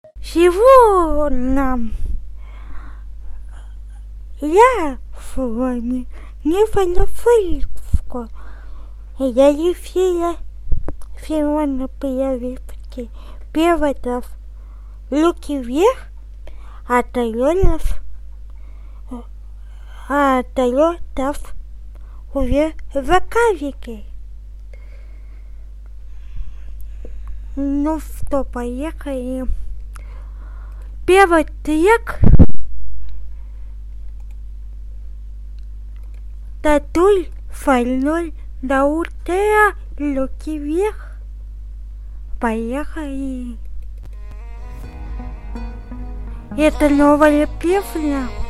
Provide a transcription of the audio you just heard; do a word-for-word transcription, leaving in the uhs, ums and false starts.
Сегодня я с вами не философскую. Я решила сегодня привести переводов руки вверх, а Тойотов, а Тойотов уже заказики. Ну что, поехали. Первый трек Татуль фольной до утра, руки вверх. Поехали. Это новая песня.